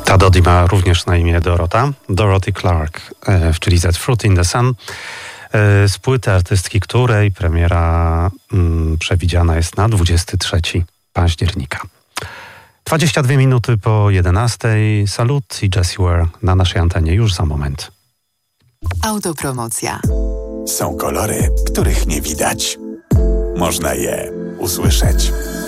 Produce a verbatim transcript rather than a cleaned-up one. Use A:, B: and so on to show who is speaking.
A: Ta Dodi ma również na imię Dorota. Dorothy Clark, czyli Z Fruit in the Sun. Z płyty artystki, której premiera mm, przewidziana jest na dwudziestego trzeciego października. dwadzieścia dwie minuty po jedenastej. Salut i Jessie Ware na naszej antenie już za moment.
B: Autopromocja.
C: Są kolory, których nie widać. Można je usłyszeć.